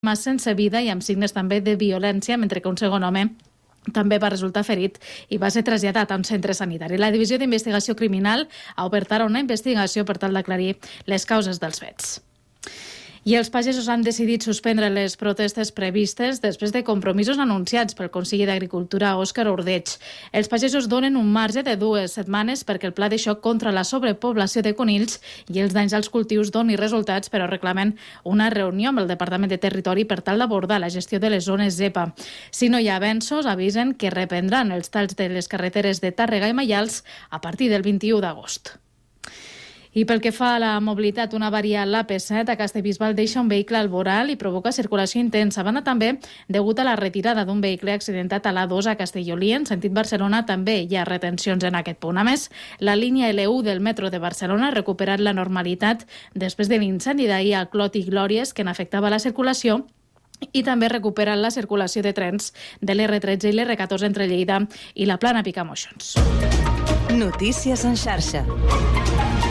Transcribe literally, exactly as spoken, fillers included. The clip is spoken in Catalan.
sense vida i amb signes també de violència, mentre que un segon home també va resultar ferit i va ser traslladat a un centre sanitari. La Divisió d'Investigació Criminal ha obert ara una investigació per tal d'aclarir les causes dels fets. I els pagesos han decidit suspendre les protestes previstes després de compromisos anunciats pel conseller d'Agricultura, Òscar Ordeig. Els pagesos donen un marge de dues setmanes perquè el pla de xoc contra la sobrepoblació de conills i els danys als cultius doni resultats, però reclamen una reunió amb el Departament de Territori per tal d'abordar la gestió de les zones zepa. Si no hi ha avenços, avisen que reprendran els talls de les carreteres de Tàrrega i Maials a partir del vint-i-u d'agost. I pel que fa a la mobilitat, una avaria a l'A P set a Castellbisbal deixa un vehicle al voral i provoca circulació intensa. A banda també, degut a la retirada d'un vehicle accidentat a l'A dos a Castellolí, en sentit Barcelona, també hi ha retencions en aquest punt. A més, la línia L u del metro de Barcelona ha recuperat la normalitat després de l'incendi d'ahir a Clot i Glòries, que n'afectava la circulació, i també recupera la circulació de trens de l'R tretze i l'R catorze entre Lleida i la Plana Picamoixons. Notícies en xarxa.